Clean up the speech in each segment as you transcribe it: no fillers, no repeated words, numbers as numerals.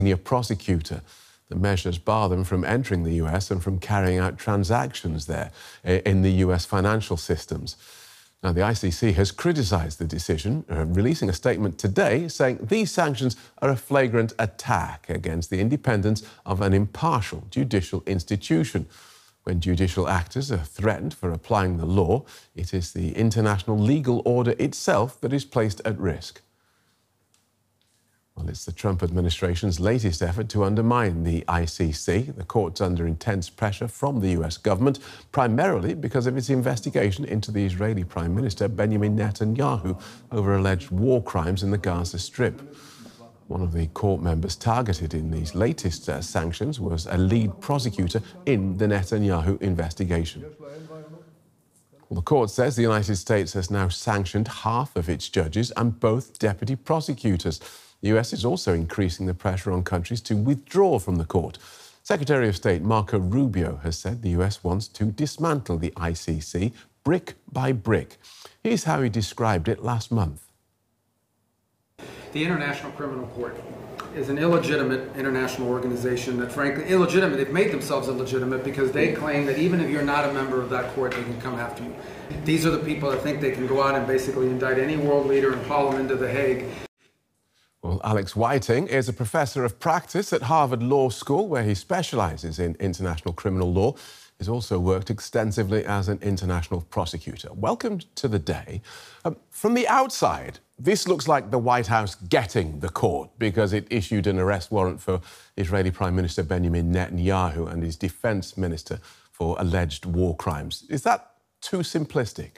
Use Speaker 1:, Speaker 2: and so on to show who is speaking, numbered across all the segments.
Speaker 1: a prosecutor. The measures bar them from entering the US and from carrying out transactions there in the US financial systems. Now, the ICC has criticised the decision, releasing a statement today saying these sanctions are a flagrant attack against the independence of an impartial judicial institution. When judicial actors are threatened for applying the law, it is the international legal order itself that is placed at risk. Well, it's the Trump administration's latest effort to undermine the ICC. The court's under intense pressure from the US government, primarily because of its investigation into the Israeli Prime Minister Benjamin Netanyahu over alleged war crimes in the Gaza Strip. One of the court members targeted in these latest sanctions was a lead prosecutor in the Netanyahu investigation. Well, the court says the United States has now sanctioned half of its judges and both deputy prosecutors. The US is also increasing the pressure on countries to withdraw from the court. Secretary of State Marco Rubio has said the US wants to dismantle the ICC brick by brick. Here's how he described it last month.
Speaker 2: The International Criminal Court is an illegitimate international organization that, frankly, illegitimate. They've made themselves illegitimate because they claim that even if you're not a member of that court, they can come after you. These are the people that think they can go out and basically indict any world leader and haul them into The Hague.
Speaker 1: Well, Alex Whiting is a professor of practice at Harvard Law School, where he specialises in international criminal law. He's also worked extensively as an international prosecutor. Welcome to the day. From the outside, this looks like the White House getting the court because it issued an arrest warrant for Israeli Prime Minister Benjamin Netanyahu and his defence minister for alleged war crimes. Is that too simplistic?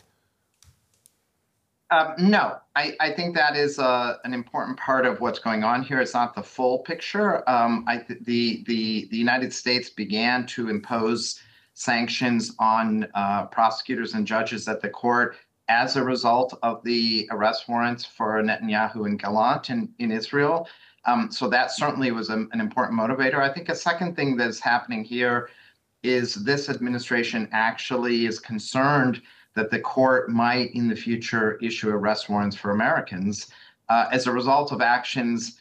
Speaker 3: No, I think that is an important part of what's going on here. It's not the full picture. The United States began to impose sanctions on prosecutors and judges at the court as a result of the arrest warrants for Netanyahu and Gallant in Israel. So that certainly was an important motivator. I think a second thing that's happening here is this administration actually is concerned that the court might in the future issue arrest warrants for Americans as a result of actions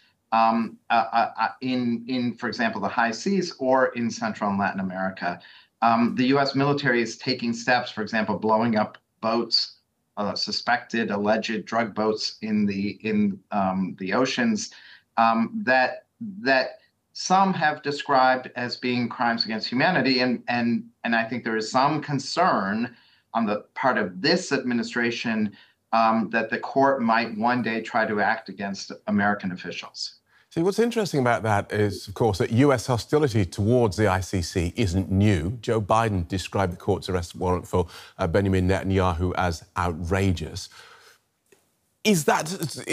Speaker 3: in, for example, the high seas or in Central and Latin America. The U.S. military is taking steps, for example, blowing up boats, suspected, alleged drug boats in the oceans that some have described as being crimes against humanity, and I think there is some concern on the part of this administration that the court might one day try to act against American officials.
Speaker 1: See, what's interesting about that is, of course, that US hostility towards the ICC isn't new. Joe Biden described the court's arrest warrant for Benjamin Netanyahu as outrageous. Is that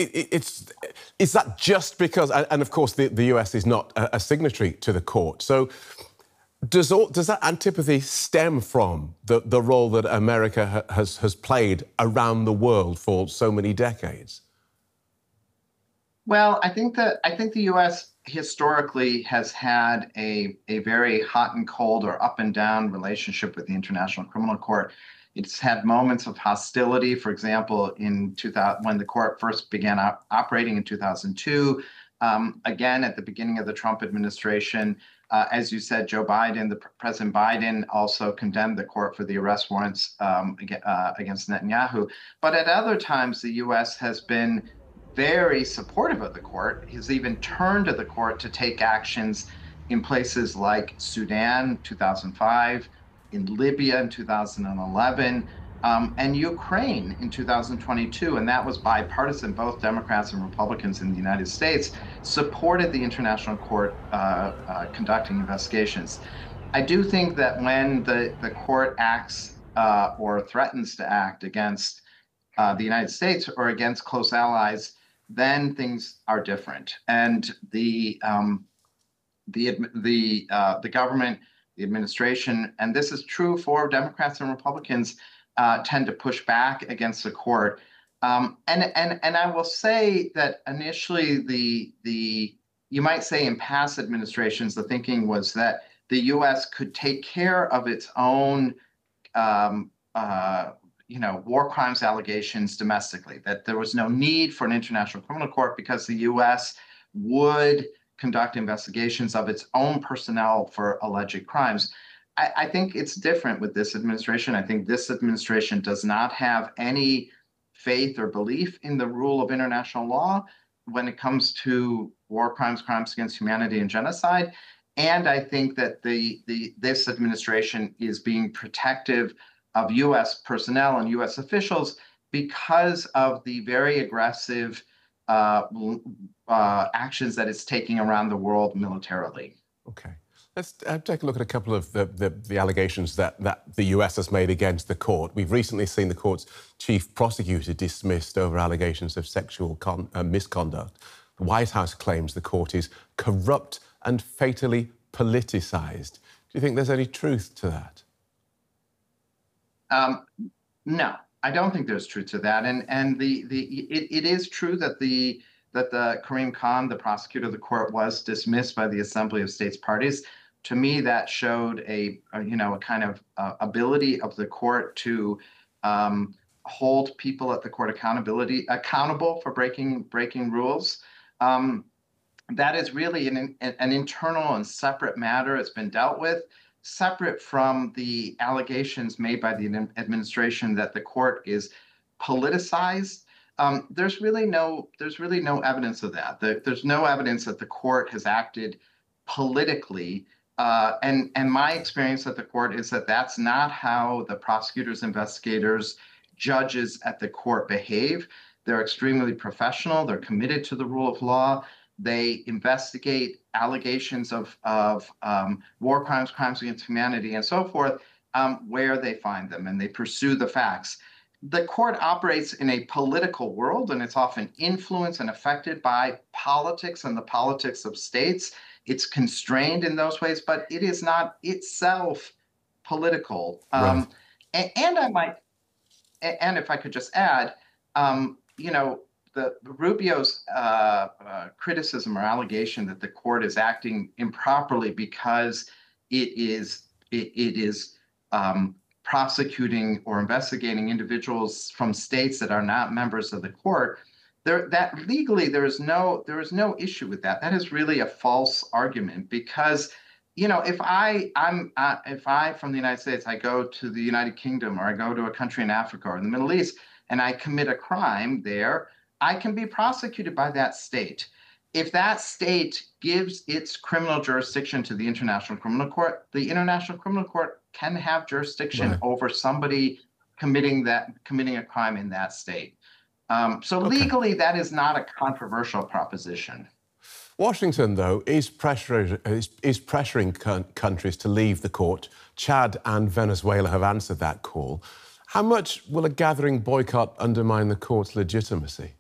Speaker 1: just because, and of course the US is not a signatory to the court, so does that antipathy stem from the role that America has played around the world for so many decades?
Speaker 3: Well, I think the U.S. historically has had a very hot and cold or up and down relationship with the International Criminal Court. It's had moments of hostility, for example, in 2000, when the court first began operating in 2002. Again, at the beginning of the Trump administration, as you said, President Biden also condemned the court for the arrest warrants against Netanyahu. But at other times, the U.S. has been very supportive of the court. He's even turned to the court to take actions in places like Sudan, 2005, in Libya in 2011, and Ukraine in 2022. And that was bipartisan. Both Democrats and Republicans in the United States supported the International Court conducting investigations. I do think that when the court acts or threatens to act against the United States or against close allies, then things are different. And the government, the administration, and this is true for Democrats and Republicans, tend to push back against the court. And I will say that initially you might say in past administrations, the thinking was that the U.S. could take care of its own war crimes allegations domestically, that there was no need for an international criminal court because the U.S. would conduct investigations of its own personnel for alleged crimes. I think it's different with this administration. I think this administration does not have any faith or belief in the rule of international law when it comes to war crimes, crimes against humanity, and genocide. And I think that this administration is being protective of U.S. personnel and U.S. officials because of the very aggressive actions that it's taking around the world militarily.
Speaker 1: Okay. Let's take a look at a couple of the allegations that the US has made against the court. We've recently seen the court's chief prosecutor dismissed over allegations of sexual misconduct. The White House claims the court is corrupt and fatally politicized. Do you think there's any truth to that?
Speaker 3: No, I don't think there's truth to that. And it is true that the Karim Khan, the prosecutor of the court, was dismissed by the Assembly of States Parties. To me, that showed a kind of ability of the court to hold people at the court accountable for breaking rules. That is really an internal and separate matter. It's been dealt with separate from the allegations made by the administration that the court is politicized. There's really no evidence of that. There's no evidence that the court has acted politically. And my experience at the court is that that's not how the prosecutors, investigators, judges at the court behave. They're extremely professional. They're committed to the rule of law. They investigate allegations of war crimes, crimes against humanity, and so forth, where they find them, and they pursue the facts. The court operates in a political world, and it's often influenced and affected by politics and the politics of states. It's constrained in those ways, but it is not itself political.
Speaker 1: Right.
Speaker 3: And if I could just add, the Rubio's criticism or allegation that the court is acting improperly because it is prosecuting or investigating individuals from states that are not members of the court. That legally there is no issue with that. That is really a false argument because, if I from the United States, I go to the United Kingdom or I go to a country in Africa or in the Middle East and I commit a crime there, I can be prosecuted by that state. If that state gives its criminal jurisdiction to the International Criminal Court, the International Criminal Court can have jurisdiction over somebody committing a crime in that state. Legally, that is not a controversial proposition.
Speaker 1: Washington, though, is pressuring countries to leave the court. Chad and Venezuela have answered that call. How much will a gathering boycott undermine the court's legitimacy?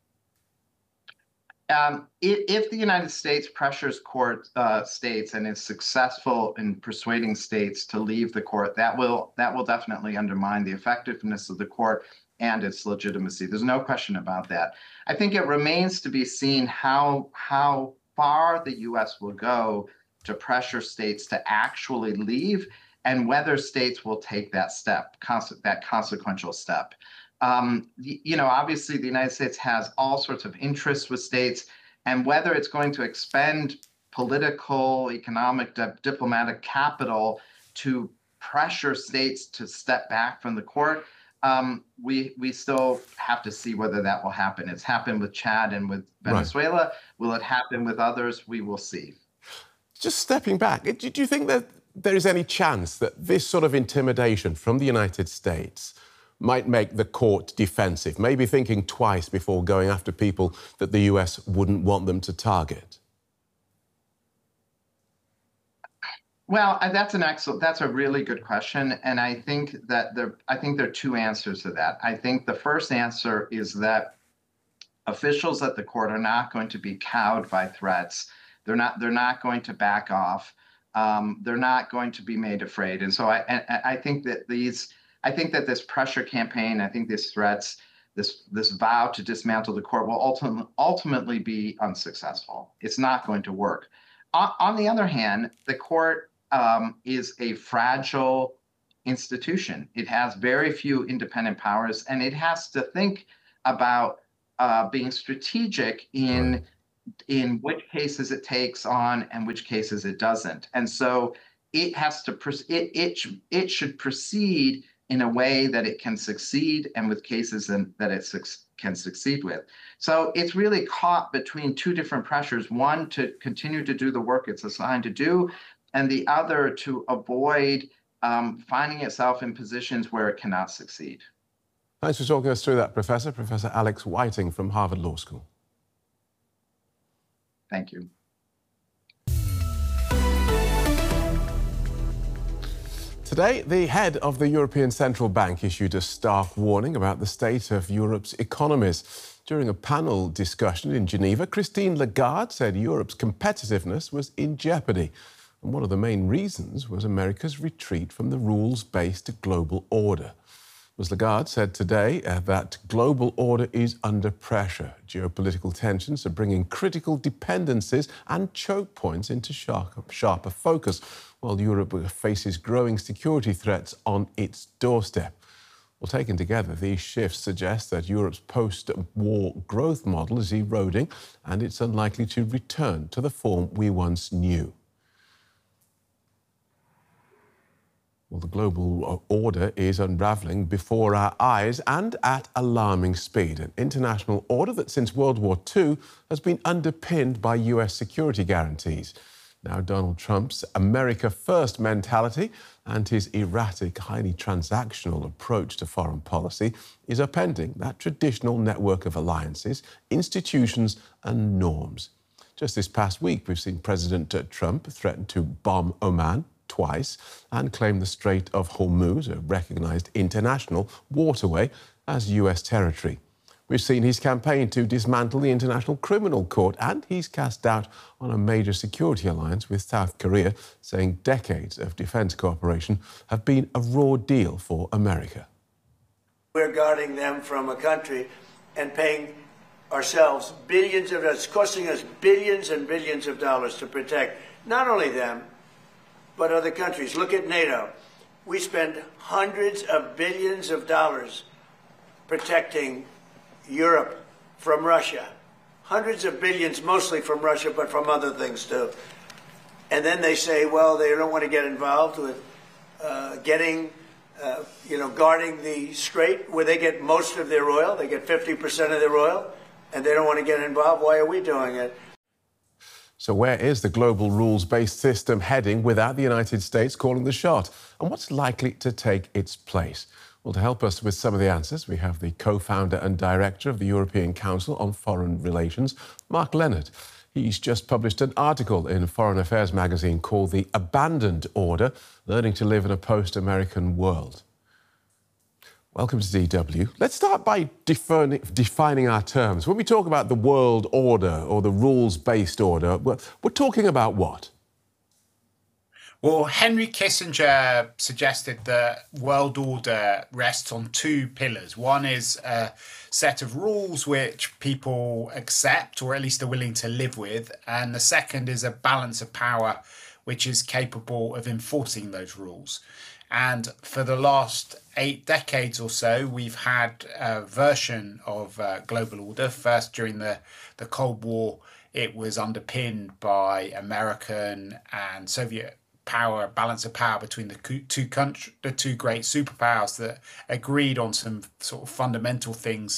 Speaker 3: If the United States pressures states and is successful in persuading states to leave the court, that will definitely undermine the effectiveness of the court and its legitimacy. There's no question about that. I think it remains to be seen how far the U.S. will go to pressure states to actually leave and whether states will take that step, that consequential step. Obviously, the United States has all sorts of interests with states, and whether it's going to expend political, economic, diplomatic capital to pressure states to step back from the court, we still have to see whether that will happen. It's happened with Chad and with Venezuela. Right. Will it happen with others? We will see.
Speaker 1: Just stepping back, do you think that there is any chance that this sort of intimidation from the United States might make the court defensive, maybe thinking twice before going after people that the US wouldn't want them to target?
Speaker 3: Well, that's a really good question, and I think that there are two answers to that. I think the first answer is that officials at the court are not going to be cowed by threats. They're not going to back off. They're not going to be made afraid. And so I think that this pressure campaign, I think these threats, this vow to dismantle the court will ultimately be unsuccessful. It's not going to work. On the other hand, the court is a fragile institution. It has very few independent powers, and it has to think about being strategic in in which cases it takes on and which cases it doesn't. And so it has to, it should proceed in a way that it can succeed and with cases that it can succeed with. So it's really caught between two different pressures, one to continue to do the work it's assigned to do, and the other to avoid finding itself in positions where it cannot succeed.
Speaker 1: Thanks for talking us through that, Professor. Professor Alex Whiting from Harvard Law School.
Speaker 3: Thank you.
Speaker 1: Today, the head of the European Central Bank issued a stark warning about the state of Europe's economies. During a panel discussion in Geneva, Christine Lagarde said Europe's competitiveness was in jeopardy. And one of the main reasons was America's retreat from the rules-based global order. Ms. Lagarde said today that global order is under pressure. Geopolitical tensions are bringing critical dependencies and choke points into sharper focus, while Europe faces growing security threats on its doorstep. Well, taken together, these shifts suggest that Europe's post-war growth model is eroding and it's unlikely to return to the form we once knew. Well, the global order is unravelling before our eyes and at alarming speed. An international order that since World War II has been underpinned by US security guarantees. Now Donald Trump's America First mentality and his erratic, highly transactional approach to foreign policy is upending that traditional network of alliances, institutions and norms. Just this past week, we've seen President Trump threaten to bomb Oman twice and claim the Strait of Hormuz, a recognised international waterway, as US territory. We've seen his campaign to dismantle the International Criminal Court, and he's cast doubt on a major security alliance with South Korea, saying decades of defence cooperation have been a raw deal for America.
Speaker 4: We're guarding them from a country and paying ourselves billions of dollars. It's costing us billions and billions of dollars to protect not only them, but other countries. Look at NATO. We spend hundreds of billions of dollars protecting Europe from Russia. Hundreds of billions, mostly from Russia, but from other things too. And then they say, well, they don't want to get involved with guarding the strait where they get most of their oil. They get 50% of their oil, and they don't want to get involved. Why are we doing it?
Speaker 1: So where is the global rules-based system heading without the United States calling the shot? And what's likely to take its place? Well, to help us with some of the answers, we have the co-founder and director of the European Council on Foreign Relations, Mark Leonard. He's just published an article in Foreign Affairs magazine called The Abandoned Order, Learning to Live in a Post-American World. Welcome to DW. Let's start by defining our terms. When we talk about the world order or the rules-based order, we're talking about what?
Speaker 5: Well, Henry Kissinger suggested that world order rests on two pillars. One is a set of rules which people accept or at least are willing to live with. And the second is a balance of power which is capable of enforcing those rules. And for the last 8 decades or so, we've had a version of global order. First, during the Cold War, it was underpinned by American and Soviet power, balance of power between the two great superpowers that agreed on some sort of fundamental things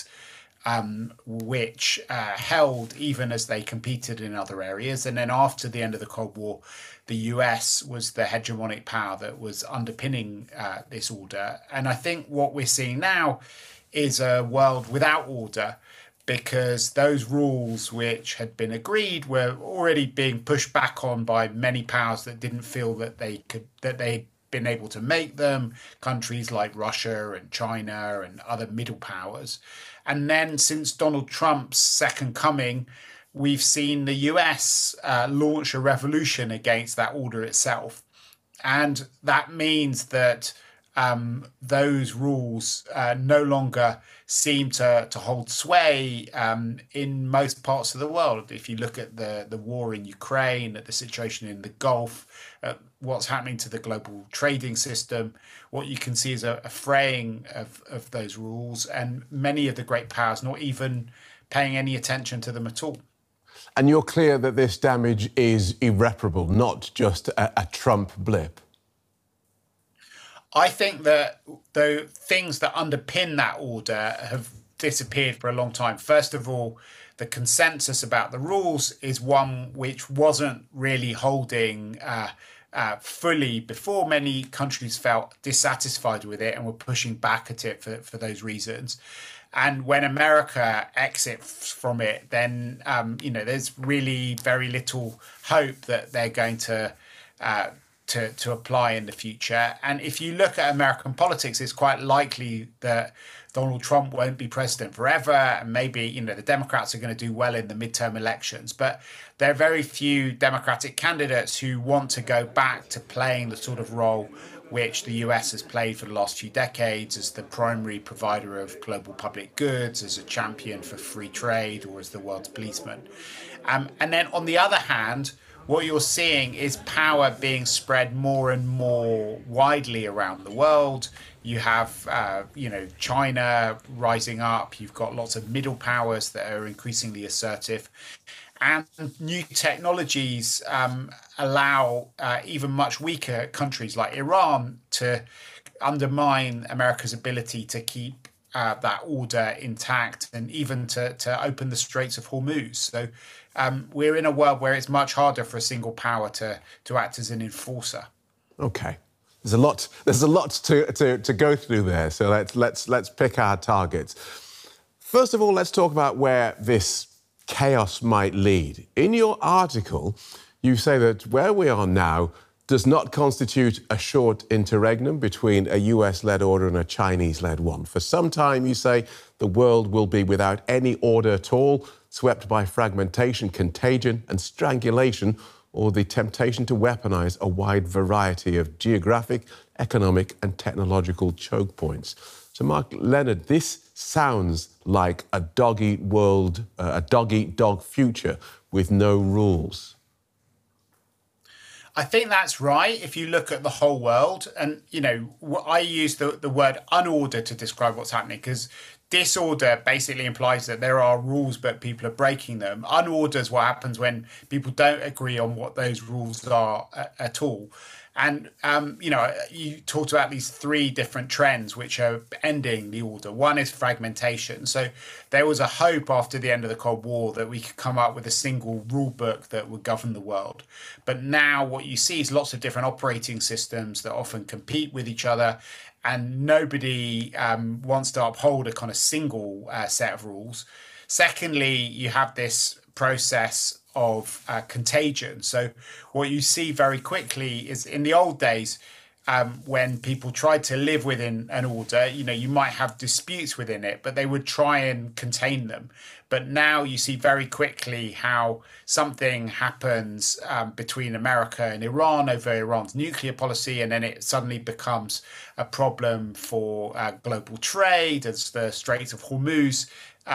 Speaker 5: which held even as they competed in other areas. And then after the end of the Cold War, the US was the hegemonic power that was underpinning this order. And I think what we're seeing now is a world without order, because those rules which had been agreed were already being pushed back on by many powers that didn't feel that they'd been able to make them, countries like Russia and China and other middle powers. And then since Donald Trump's second coming, we've seen the US launch a revolution against that order itself. And that means that those rules no longer seem to hold sway in most parts of the world. If you look at the war in Ukraine, at the situation in the Gulf, what's happening to the global trading system, what you can see is a fraying of those rules, and many of the great powers not even paying any attention to them at all.
Speaker 1: And you're clear that this damage is irreparable, not just a Trump blip.
Speaker 5: I think that the things that underpin that order have disappeared for a long time. First of all, the consensus about the rules is one which wasn't really holding fully before. Many countries felt dissatisfied with it and were pushing back at it for those reasons. And when America exits from it, then there's really very little hope that they're going to apply in the future. And if you look at American politics, it's quite likely that Donald Trump won't be president forever, and maybe the Democrats are going to do well in the midterm elections. But there are very few Democratic candidates who want to go back to playing the sort of role which the US has played for the last few decades as the primary provider of global public goods, as a champion for free trade, or as the world's policeman. And then on the other hand, what you're seeing is power being spread more and more widely around the world. You have, China rising up. You've got lots of middle powers that are increasingly assertive. And new technologies allow even much weaker countries like Iran to undermine America's ability to keep that order intact, and even to open the Straits of Hormuz. So we're in a world where it's much harder for a single power to act as an enforcer.
Speaker 1: Okay, there's a lot to go through there. So let's pick our targets. First of all, let's talk about where this chaos might lead. In your article, you say that where we are now does not constitute a short interregnum between a US-led order and a Chinese-led one. For some time, you say, the world will be without any order at all, swept by fragmentation, contagion and strangulation, or the temptation to weaponize a wide variety of geographic, economic and technological choke points. So, Mark Leonard, this sounds like a dog-eat-dog future with no rules.
Speaker 5: I think that's right. If you look at the whole world, and, I use the word unordered to describe what's happening, because disorder basically implies that there are rules, but people are breaking them. Unordered is what happens when people don't agree on what those rules are at all. And, you talked about these three different trends which are ending the order. One is fragmentation. So there was a hope after the end of the Cold War that we could come up with a single rule book that would govern the world. But now what you see is lots of different operating systems that often compete with each other, and nobody wants to uphold a kind of single set of rules. Secondly, you have this process of contagion. So what you see very quickly is, in the old days, when people tried to live within an order, you might have disputes within it, but they would try and contain them. But now you see very quickly how something happens between America and Iran over Iran's nuclear policy, and then it suddenly becomes a problem for global trade as the Straits of Hormuz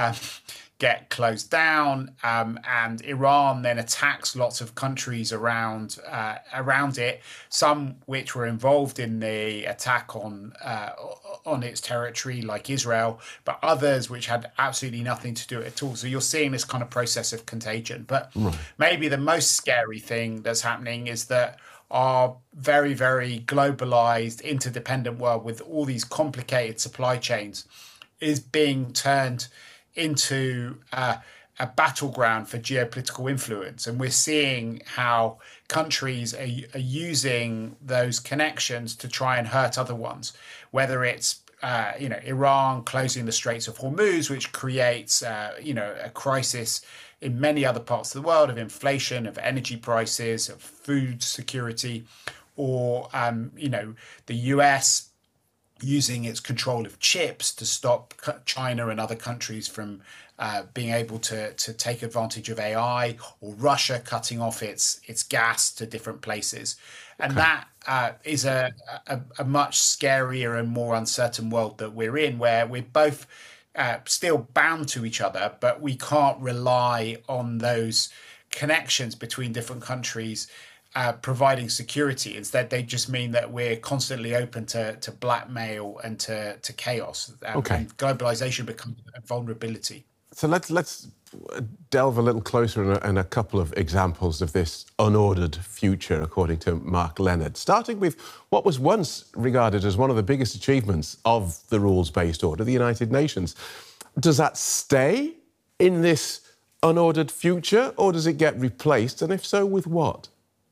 Speaker 5: get closed down, and Iran then attacks lots of countries around it, some which were involved in the attack on its territory, like Israel, but others which had absolutely nothing to do with it at all. So you're seeing this kind of process of contagion. But maybe the most scary thing that's happening is that our very, very globalized, interdependent world with all these complicated supply chains is being turned into a battleground for geopolitical influence. And we're seeing how countries are using those connections to try and hurt other ones, whether it's Iran closing the Straits of Hormuz, which creates a crisis in many other parts of the world, of inflation, of energy prices, of food security, or the US using its control of chips to stop China and other countries from being able to take advantage of AI, or Russia cutting off its gas to different places. And that is a much scarier and more uncertain world that we're in, where we're both still bound to each other, but we can't rely on those connections between different countries providing security. Instead, they just mean that we're constantly open to blackmail and to chaos. And globalization becomes a vulnerability.
Speaker 1: So let's delve a little closer in a couple of examples of this unordered future, according to Mark Leonard, starting with what was once regarded as one of the biggest achievements of the rules-based order, the United Nations. Does that stay in this unordered future, or does it get replaced? And if so, with what?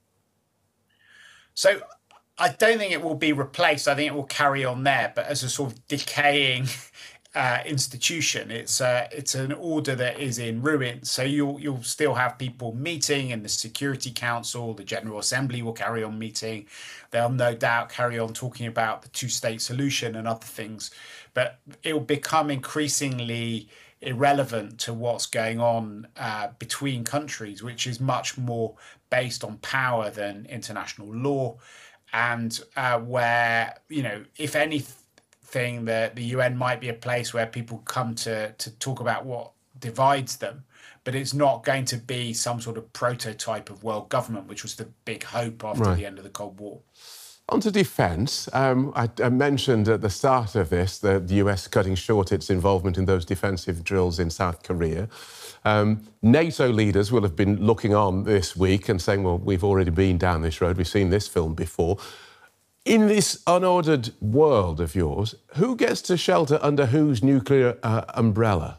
Speaker 5: So I don't think it will be replaced. I think it will carry on there, but as a sort of decaying institution. It's an order that is in ruins. So you'll still have people meeting in the Security Council. The General Assembly will carry on meeting. They'll no doubt carry on talking about the two-state solution and other things, but it will become increasingly irrelevant to what's going on between countries, which is much more based on power than international law, and where, you know, if anything, the UN might be a place where people come to talk about what divides them, but it's not going to be some sort of prototype of world government, which was the big hope after the end of the Cold War.
Speaker 1: On to defence. I mentioned at the start of this the US cutting short its involvement in those defensive drills in South Korea. NATO leaders will have been looking on this week and saying, well, we've already been down this road, we've seen this film before. In this unordered world of yours, who gets to shelter under whose nuclear umbrella?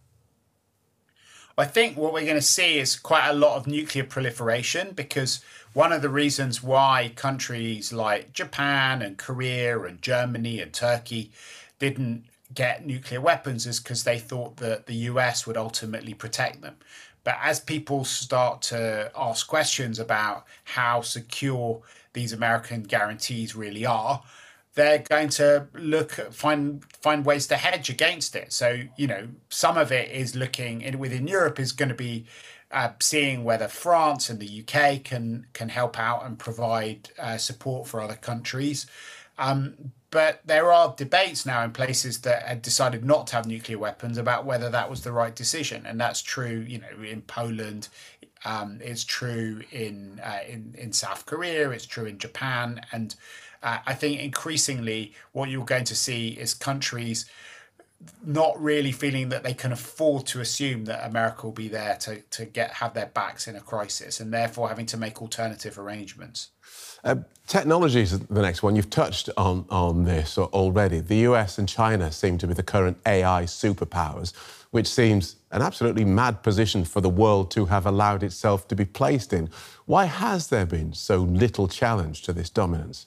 Speaker 5: I think what we're going to see is quite a lot of nuclear proliferation, because one of the reasons why countries like Japan and Korea and Germany and Turkey didn't get nuclear weapons is because they thought that the US would ultimately protect them. But as people start to ask questions about how secure these American guarantees really are, they're going to find ways to hedge against it. So, you know, some of it is looking within Europe is going to be seeing whether France and the UK can help out and provide support for other countries. But there are debates now in places that had decided not to have nuclear weapons about whether that was the right decision, and that's true, you know, in Poland. It's true in South Korea. It's true in Japan, and I think increasingly what you're going to see is countries not really feeling that they can afford to assume that America will be there to have their backs in a crisis, and therefore having to make alternative arrangements.
Speaker 1: Technology is the next one. You've touched on this already. The US and China seem to be the current AI superpowers, which seems an absolutely mad position for the world to have allowed itself to be placed in. Why has there been so little challenge to this dominance?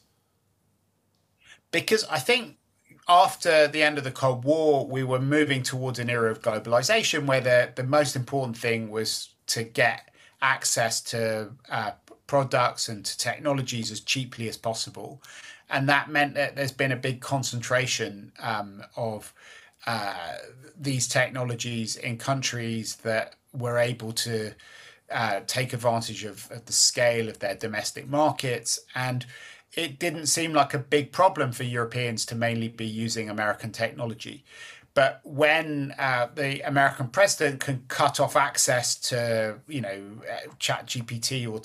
Speaker 5: Because I think after the end of the Cold War, we were moving towards an era of globalization where the most important thing was to get access to products and to technologies as cheaply as possible. And that meant that there's been a big concentration of these technologies in countries that were able to take advantage of the scale of their domestic markets. And it didn't seem like a big problem for Europeans to mainly be using American technology. But when the American president can cut off access to, you know, ChatGPT or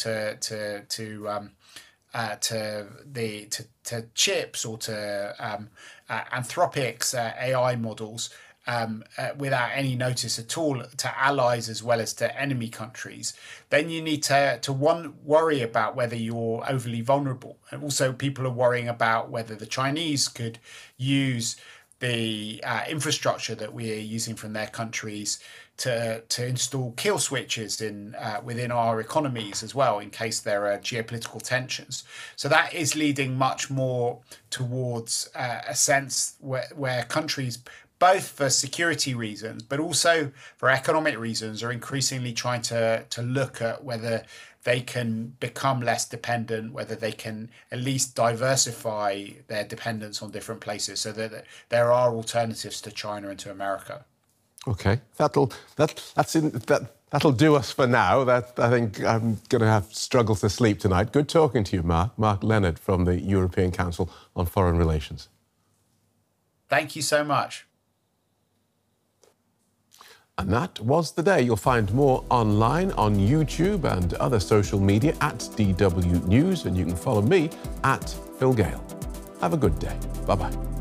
Speaker 5: to chips or to Anthropic's AI models without any notice at all to allies as well as to enemy countries, then you need to worry about whether you're overly vulnerable. And also people are worrying about whether the Chinese could use the infrastructure that we are using from their countries to install kill switches within our economies as well, in case there are geopolitical tensions. So that is leading much more towards a sense where countries, both for security reasons but also for economic reasons, are increasingly trying to look at whether they can become less dependent, whether they can at least diversify their dependence on different places so that there are alternatives to China and to America.
Speaker 1: OK, that'll do us for now. I think I'm going to have struggled to sleep tonight. Good talking to you, Mark. Mark Leonard from the European Council on Foreign Relations.
Speaker 5: Thank you so much.
Speaker 1: And that was the day. You'll find more online on YouTube and other social media at DW News, and you can follow me at Phil Gale. Have a good day. Bye-bye.